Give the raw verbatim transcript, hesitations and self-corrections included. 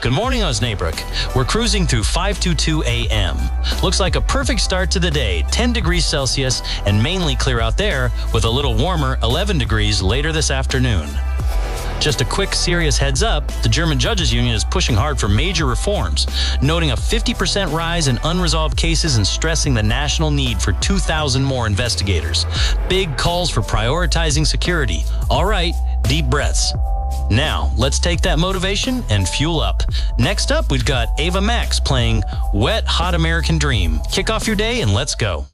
Good morning, Osnabrück. We're cruising through five twenty-two A M. Looks like a perfect start to the day, ten degrees Celsius, and mainly clear out there with a little warmer, eleven degrees later this afternoon. Just a quick, serious heads up, the German Judges Union is pushing hard for major reforms, noting a fifty percent rise in unresolved cases and stressing the national need for two thousand more investigators. Big calls for prioritizing security. All right, deep breaths. Now, let's take that motivation and fuel up. Next up, we've got Ava Max playing Wet Hot American Dream. Kick off your day and let's go.